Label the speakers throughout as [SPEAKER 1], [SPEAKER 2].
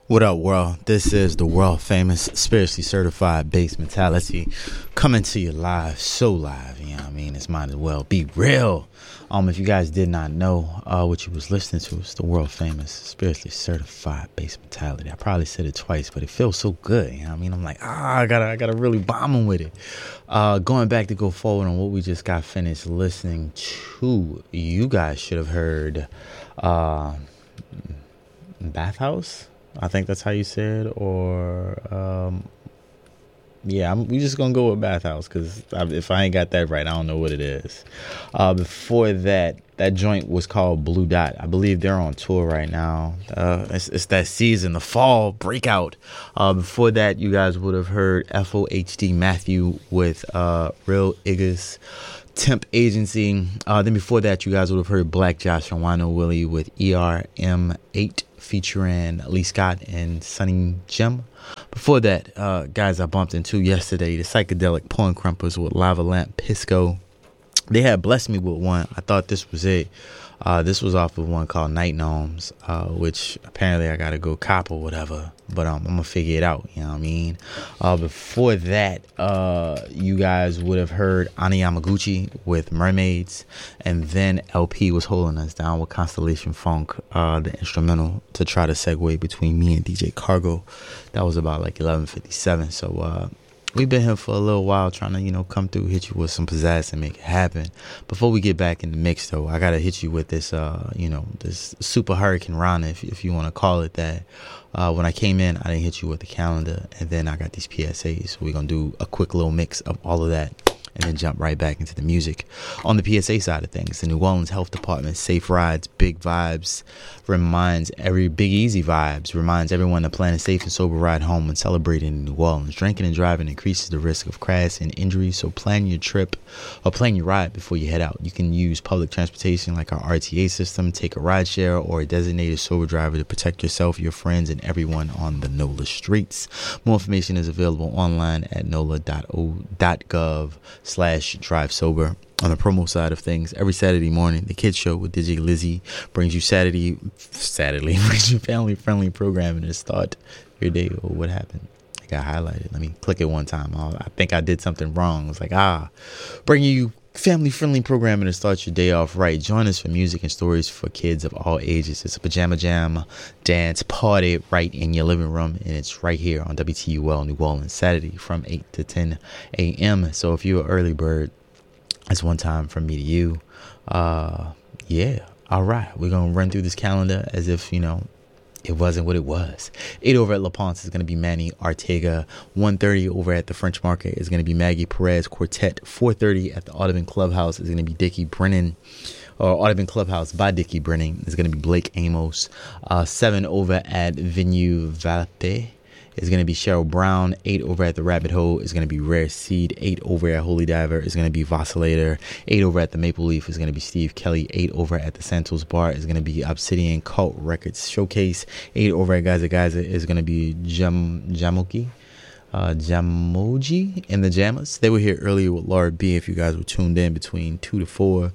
[SPEAKER 1] What up, world? This is the world famous, spiritually certified Bass Mentality coming to you live, so live. You know what I mean? It's might as well be real. If you guys did not know what you was listening to, it's the world famous, spiritually certified Bass Mentality. I probably said it twice, but it feels so good. You know what I mean? I'm like, I gotta really bomb them with it. Going back to go forward on what we just got finished listening to, you guys should have heard Bathhouse. I think that's how you said, or we just gonna go with Bathhouse because if I ain't got that right, I don't know what it is. Before that joint was called Blue Dot. I believe they're on tour right now. It's that season, the fall breakout. Before that, you guys would have heard FOHD Matthew with Real Iggas Temp Agency. Then before that, you guys would have heard Black Josh and Wino Willie with ERM8 featuring Lee Scott and Sonny Jim. Before that, guys I bumped into yesterday, the Psychedelic Porn Crumpers with Lava Lamp Pisco. They had blessed me with one. I thought this was it. This was off of one called Night Gnomes, which apparently I gotta go cop or whatever. But I'm gonna figure it out, you know what I mean? Before that, you guys would have heard Ani Yamaguchi with Mermaids, and then LP was holding us down with Constellation Funk, the instrumental to try to segue between me and DJ Cargo. That was about like 11:57. So we've been here for a little while trying to, come through, hit you with some pizzazz and make it happen. Before we get back in the mix, though, I got to hit you with this, this Super Hurricane Rana, if you want to call it that. When I came in, I didn't hit you with the calendar, and then I got these PSAs. So we're going to do a quick little mix of all of that and then jump right back into the music. On the PSA side of things, the New Orleans Health Department, safe rides, big vibes, reminds everyone to plan a safe and sober ride home when celebrating in New Orleans. Drinking and driving increases the risk of crash and injury, so plan your trip or plan your ride before you head out. You can use public transportation like our RTA system, take a ride share, or a designated sober driver to protect yourself, your friends, and everyone on the NOLA streets. More information is available online at nola.gov/drive sober. On the promo side of things, every Saturday morning, the Kids Show with DJ Lizzie brings you brings you family-friendly programming to start your day. Or what happened? I got highlighted. Let me click it one time. I think I did something wrong. It's like, bringing you family-friendly programming to start your day off right. Join us for music and stories for kids of all ages. It's a pajama jam dance party right in your living room, and it's right here on WTUL New Orleans, Saturday from 8 to 10 a.m. So if you're an early bird, it's one time from me to you. All right. We're going to run through this calendar as if, it wasn't what it was. 8 over at La Ponce is going to be Manny Ortega. 1:30 over at the French Market is going to be Maggie Perez Quartet. 4:30 at the Audubon Clubhouse is going to be Dickie Brennan. Or Audubon Clubhouse by Dickie Brennan is going to be Blake Amos. 7 over at Venue Valpe is going to be Cheryl Brown. 8 over at the Rabbit Hole is going to be Rare Seed. 8 over at Holy Diver is going to be Vacillator. 8 over at the Maple Leaf is going to be Steve Kelly. 8 over at the Santos Bar is going to be Obsidian Cult Records Showcase. 8 over at Gaza is going to be Jamoji and the Jammers. They were here earlier with Laura B. If you guys were tuned in between 2 to 4.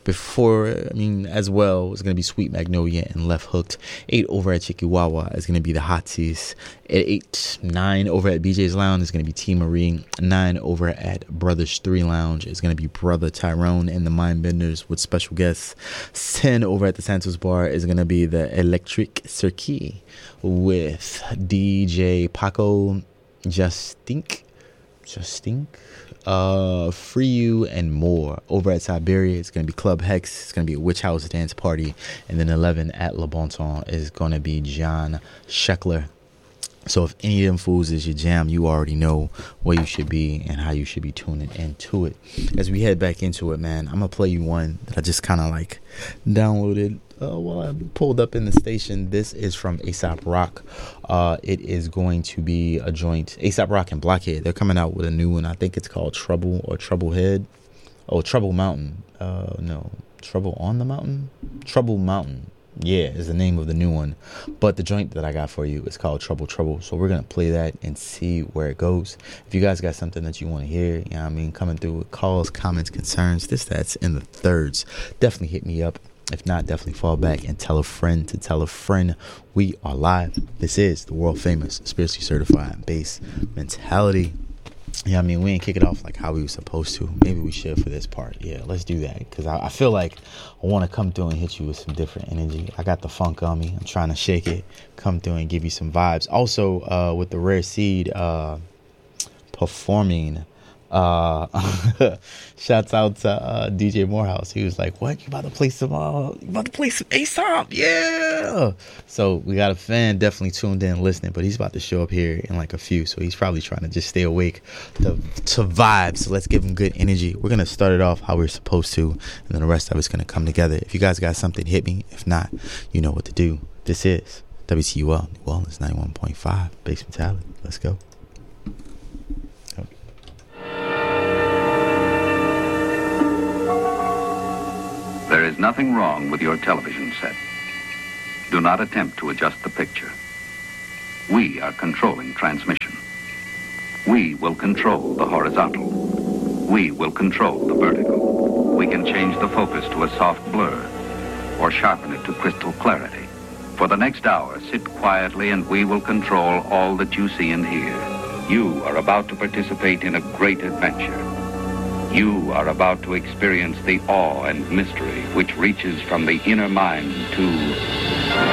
[SPEAKER 1] As well, it's going to be Sweet Magnolia and Left Hooked. 8 over at Chikiwawa is going to be the Hotsies. At 9 over at BJ's Lounge is going to be T Marie. 9 over at Brothers 3 Lounge is going to be Brother Tyrone and the Mindbenders with special guests. 10 over at the Santos Bar is going to be the Electric Circuit with DJ Paco Justink, Free You, and more. Over at Siberia, it's going to be Club Hex. It's going to be a Witch House dance party. And then 11 at Le Bon Ton is going to be John Sheckler. So if any of them fools is your jam, you already know where you should be and how you should be tuning into it. As we head back into it, man, I'm going to play you one that I just kind of like downloaded while I pulled up in the station. This is from A$AP Rock. It is going to be a joint. A$AP Rock and Blockhead, they're coming out with a new one. I think it's called Trouble or Troublehead. Oh, Trouble Mountain. No, Trouble on the Mountain? Trouble Mountain. Yeah, is the name of the new one. But the joint that I got for you is called Trouble Trouble. So we're going to play that and see where it goes. If you guys got something that you want to hear, coming through with calls, comments, concerns, that's in the thirds, definitely hit me up If not, definitely fall back and tell a friend to tell a friend. We are live. This is the world famous spiritually certified base mentality. Yeah, I mean, we didn't kick it off like how we were supposed to. Maybe we should for this part. Yeah, let's do that. Because I feel like I want to come through and hit you with some different energy. I got the funk on me. I'm trying to shake it, come through and give you some vibes. Also, with the Rare Seed performing, shouts out to DJ Morehouse. He was like, what, you about to play some Aesop? Yeah. So we got a fan definitely tuned in listening, but he's about to show up here in like a few, so he's probably trying to just stay awake to vibe. So let's give him good energy. We're gonna start it off how we're supposed to, and then the rest of it's gonna come together. If you guys got something, hit me. If not, you know what to do. This is WTUL New Orleans 91.5 Base Mentality. Let's go.
[SPEAKER 2] There is nothing wrong with your television set. Do not attempt to adjust the picture. We are controlling transmission. We will control the horizontal. We will control the vertical. We can change the focus to a soft blur or sharpen it to crystal clarity. For the next hour, sit quietly and we will control all that you see and hear. You are about to participate in a great adventure. You are about to experience the awe and mystery which reaches from the inner mind to